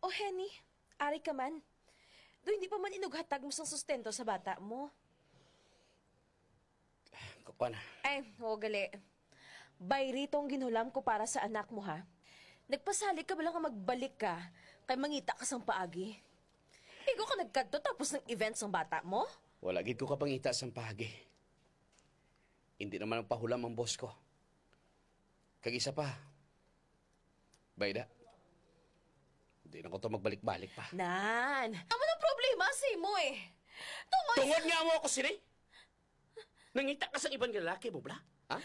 O, Henny, ari ka man. Do hindi pa man inughatag mo sang sustento sa bata mo. Kukuan. Ay, gali. Bayri tong ginulam ko para sa anak mo, ha? Nagpasali ka ba lang nga magbalik ka kay mangita ka sang paagi? Igo ka nagkadto tapos ng event sang bata mo? Wala gid ko kapangita sa pahagi. Hindi naman ang pahulam ang boss ko. Kag isa pa. Bayda. Hindi na ko to magbalik-balik pa. Nan! Amo ng problema sa mo eh. Tungod nga mo ako sini. Nangita ka sa ibang lalaki mo, bla?